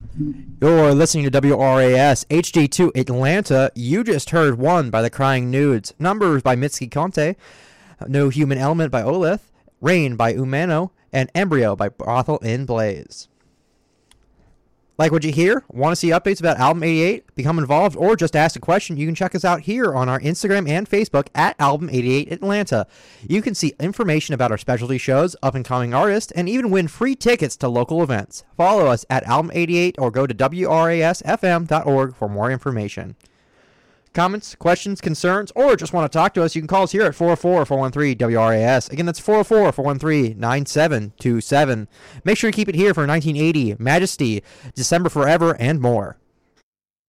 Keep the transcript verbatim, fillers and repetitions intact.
You're listening to W R A S H D two Atlanta. You just heard One by the Crying Nudes, Numbers by Mitski Conte, No Human Element by Olith, Rain by Umano, and Embryo by Brothel in Blaze. Like what you hear? Want to see updates about Album eighty-eight? Become involved or just ask a question? You can check us out here on our Instagram and Facebook at Album eighty-eight Atlanta. You can see information about our specialty shows, up-and-coming artists, and even win free tickets to local events. Follow us at Album eighty-eight or go to W R A S F M dot org for more information. Comments, questions, concerns, or just want to talk to us, you can call us here at four oh four, four one three, W R A S. Again, that's four oh four, four one three, nine seven two seven. Make sure you keep it here for nineteen eighty, Majesty, December Forever, and more.